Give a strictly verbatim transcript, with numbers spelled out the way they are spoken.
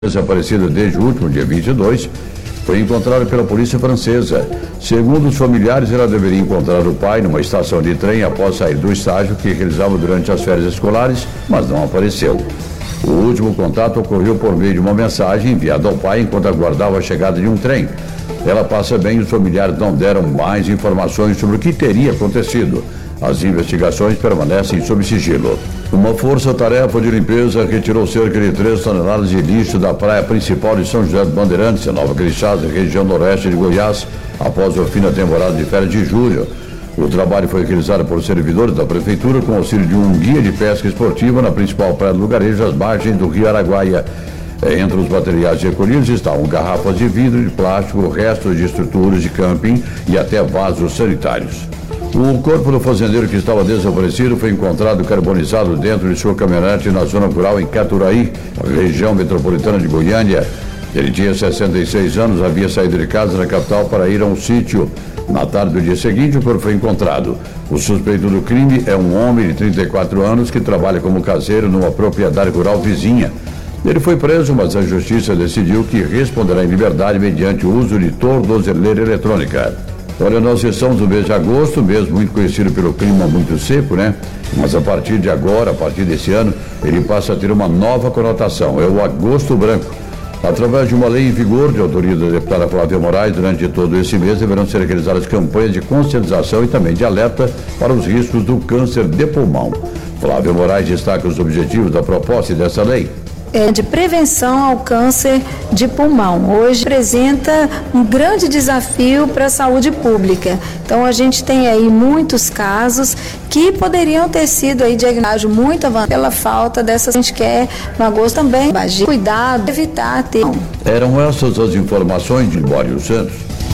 Desaparecido desde o último dia vinte e dois, foi encontrada pela polícia francesa. Segundo os familiares, ela deveria encontrar o pai numa estação de trem após sair do estágio que realizava durante as férias escolares, mas não apareceu. O último contato ocorreu por meio de uma mensagem enviada ao pai enquanto aguardava a chegada de um trem. Ela passa bem e os familiares não deram mais informações sobre o que teria acontecido. As investigações permanecem sob sigilo. Uma força-tarefa de limpeza retirou cerca de três toneladas de lixo da praia principal de São José dos Bandeirantes, em Nova Crixás, região noroeste de Goiás, após o fim da temporada de férias de julho. O trabalho foi realizado por servidores da prefeitura com auxílio de um guia de pesca esportiva na principal praia do lugarejo, às margens do rio Araguaia. Entre os materiais recolhidos estavam garrafas de vidro, de plástico, restos de estruturas de camping e até vasos sanitários. O corpo do fazendeiro que estava desaparecido foi encontrado carbonizado dentro de sua caminhonete na zona rural em Caturaí, região metropolitana de Goiânia. Ele tinha sessenta e seis anos, havia saído de casa na capital para ir a um sítio. Na tarde do dia seguinte, o corpo foi encontrado. O suspeito do crime é um homem de trinta e quatro anos que trabalha como caseiro numa propriedade rural vizinha. Ele foi preso, mas a justiça decidiu que responderá em liberdade mediante o uso de tornozeleira eletrônica. Olha, nós estamos no mês de agosto, mês muito conhecido pelo clima muito seco, né? Mas a partir de agora, a partir desse ano, ele passa a ter uma nova conotação, é o agosto branco. Através de uma lei em vigor de autoria da deputada Flávia Moraes, durante todo esse mês deverão ser realizadas campanhas de conscientização e também de alerta para os riscos do câncer de pulmão. Flávia Moraes destaca os objetivos da proposta dessa lei. É de prevenção ao câncer de pulmão. Hoje apresenta um grande desafio para a saúde pública. Então a gente tem aí muitos casos que poderiam ter sido aí diagnóstico muito avançado pela falta dessas. A gente quer no agosto também cuidado, evitar ter. Eram essas as informações de Libório Santos.